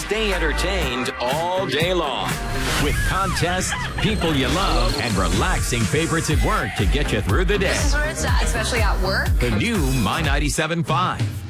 stay entertained all day long. With contests, people you love, and relaxing favorites at work to get you through the day. This is where it's at, especially at work. The new My 97.5.